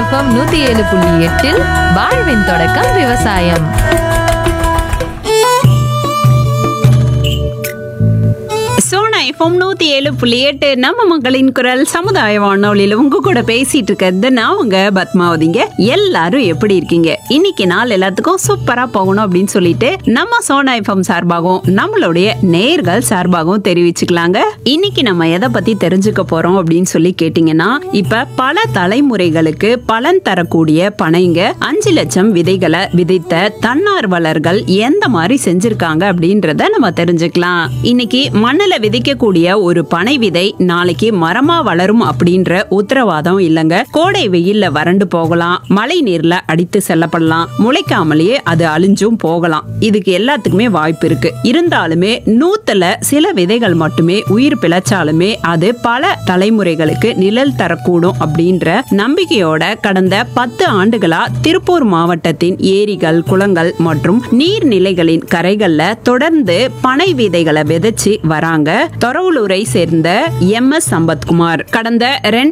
FM 107.8 வாழ்வின் தொடக்கம் விவசாயம். சோனா எஃப்எம் 107.8 நம்ம மக்களின் குரல் சமுதாய வானொலியில உங்க கூட பேசிட்டு இருக்கிறது நான் உங்க பத்மாவதிங்க. எல்லாரும் எப்படி இருக்கீங்க? இன்னைக்கு நாள் எல்லாத்துக்கும் சூப்பரா போகணும் அப்படின்னு சொல்லிட்டு நம்ம சோனா எஃப்எம் சார்பாகவும் நம்மளுடைய நேயர்கள் சார்பாகவும் தெரிவிச்சுக்கலாங்க. இன்னைக்கு நம்ம எதை பத்தி தெரிஞ்சுக்க போறோம் அப்படின்னு சொல்லி கேட்டீங்கன்னா, இப்ப பல தலைமுறைகளுக்கு பலன் தரக்கூடிய பனைங்க 5 லட்சம் விதைகளை விதைத்த தன்னார்வலர்கள் எந்த மாதிரி செஞ்சிருக்காங்க அப்படின்றத நம்ம தெரிஞ்சுக்கலாம். இன்னைக்கு மண்ணுல விதைக்கக்கூடிய ஒரு பனை விதை நாளைக்கு மரமா வளரும் அப்படின்ற உத்தரவாதம் இல்லங்க. கோடை வெயில்ல வறண்டு போகலாம், மழை நீர்ல அடித்து செல்லப்படலாம், முளைக்காமலேயே அது அழிஞ்சும் போகலாம். இதுக்கு எல்லாத்துக்குமே வாய்ப்பு இருக்கு. இருந்தாலுமே 100ல சில விதைகள் மட்டுமே உயிர் பிழைச்சாலுமே அது பல தலைமுறைகளுக்கு நிழல் தரக்கூடும் அப்படின்ற நம்பிக்கையோட கடந்த 10 ஆண்டுகளா திருப்பூர் மாவட்டத்தின் ஏரிகள், குளங்கள் மற்றும் நீர்நிலைகளின் கரைகள்ல தொடர்ந்து பனை விதைகளை விதைச்சு வராங்க. தொரவுலூரை சேர்ந்த MS சம்பத்குமார் கடந்த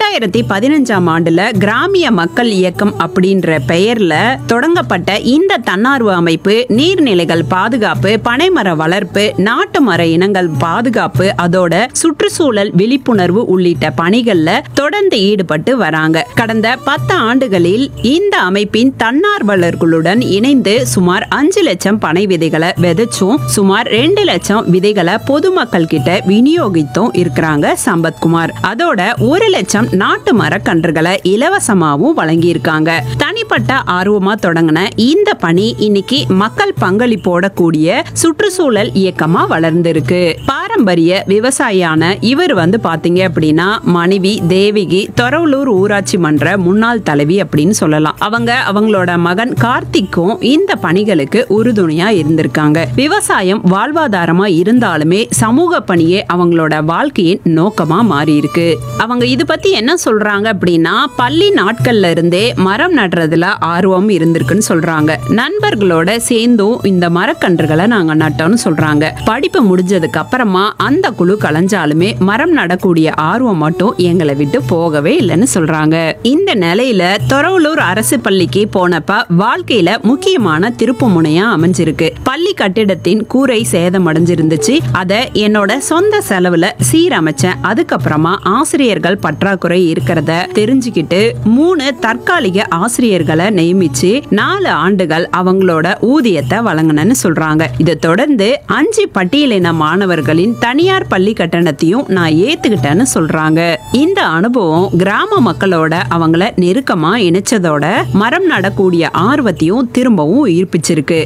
2015ஆம் ஆண்டுல கிராமிய மக்கள் இயக்கம் அப்படின்ற பெயர்ல தொடங்கப்பட்ட இந்த தன்னார்வ அமைப்பு நீர்நிலைகள் பாதுகாப்பு, பனைமர வளர்ப்பு, நாட்டு மர இனங்கள் பாதுகாப்பு, அதோட சுற்றுச்சூழல் விழிப்புணர்வு உள்ளிட்ட பணிகள்ல தொடர்ந்து ஈடுபட்டு வராங்க. கடந்த 10 ஆண்டுகளில் இந்த அமைப்பின் தன்னார்வலர்களுடன் இணைந்து சுமார் 5 லட்சம் பனை விதைகளை விதைச்சும் சுமார் 2 லட்சம் விதைகளை பொதுமக்கள் கிட்ட விநியோகித்தும் இருக்கிறாங்க சம்பத்குமார். அதோட 1 லட்சம் நாட்டு மரக்கன்றுகளை இலவசமாவும் வழங்கி இருக்காங்க. தனிப்பட்ட ஆர்வமா தொடங்கின இந்த பணி இன்னைக்கு மக்கள் பங்களிப்போட கூடிய சுற்றுச்சூழல் இயக்கமா வளர்ந்திருக்கு. பாரம்பரிய விவசாயியான இவர் பாத்தீங்க அப்படின்னா மனைவி தேவிகி தொரவுலூர் ஊராட்சி மன்ற முன்னாள் தலைவி அப்படின்னு சொல்லலாம். அவங்களோட மகன் கார்த்திக்கும் இந்த பணிகளுக்கு உறுதுணையா இருந்திருக்காங்க. விவசாயம் வாழ்வாதாரமா இருந்தாலுமே சமூக பணியே அவங்களோட வாழ்க்கையின் நோக்கமா மாறி இருக்கு. அவங்க இது பத்தி என்ன சொல்றாங்க அப்படின்னா, பள்ளி நாட்கள்ல இருந்தே மரம் நடுறதுல ஆர்வம் இருந்திருக்குன்னு சொல்றாங்க. நண்பர்களோட சேர்ந்தும் இந்த மரக்கன்றுகளை நாங்க நட்டோம்னு சொல்றாங்க. படிப்பு முடிஞ்சதுக்கு அப்புறமா அந்த குழு கலைஞ்சாலுமே மரம் நடக்கூடிய ஆர்வம் மட்டும் எங்களை விட்டு போகவே இல்லைன்னு சொல்றாங்க. இந்த நிலையில தொரவுலூர் அரசு பள்ளிக்கு போனப்ப வாழ்க்கையில முக்கியமான திருப்பு முனையா அமைஞ்சிருக்கு. பள்ளி கட்டிடத்தின் கூரை சேதமடைஞ்சிருந்துச்சு. அதை என்னோட சொந்த செலவுல சீரமைச்சேன். அதுக்கப்புறமா ஆசிரியர்கள் பற்றாக்குறை இருக்கிறத தெரிஞ்சுக்கிட்டு 3 தற்காலிக ஆசிரியர்களை நியமிச்சு 4 ஆண்டுகள் அவங்களோட ஊதியத்தை வழங்கினு சொல்றாங்க. இதை தொடர்ந்து 5 பட்டியலின மாணவர்களின் தனியார் பள்ளி கட்டணத்தையும் நான் ஏத்துக்கிட்டேன்னு சொல்றாங்க. இந்த அனுபவம் கிராம மக்களோட அவங்கள நெருக்கமா இணைச்சதோட மரம் நடக்கூடிய ஆர்வத்தையும் திரும்பவும் ஈர்ப்பிச்சிருக்கு.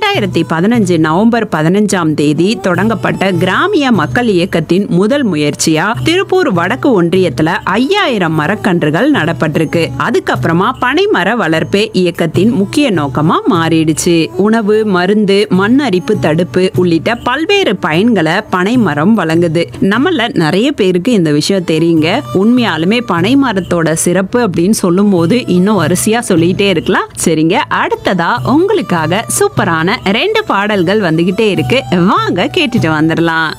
2015 நவம்பர் 15ஆம் தேதி தொடங்கப்பட்ட கிராமிய மக்கள் இயக்கத்தின் முதல் முயற்சியா திருப்பூர் வடக்கு ஒன்றியத்துல 5000 மரக்கன்றுகள் நடப்பட்டிருக்கு. அதுக்கப்புறமா பனைமர வளர்ப்பே இயக்கத்தின் முக்கிய நோக்கமா மாறிடுச்சு. உணவு, மருந்து, மண் அரிப்பு தடுப்பு உள்ளிட்ட பல்வேறு பயன்களை பனைமரம் வழங்குது. நம்மள நிறைய பேருக்கு இந்த விஷயம் தெரியுங்க. உண்மையாலுமே பனைமரத்தோட சிறப்பு அப்படின்னு சொல்லும் போது இன்னும் வரிசையா சொல்லிட்டே இருக்கலாம். சரிங்க, அடுத்ததா உங்களுக்காக சூப்பரான 2 பாடல்கள் வந்துகிட்டே இருக்கு. வாங்க கேட்டுட்டு வந்துடலாம்.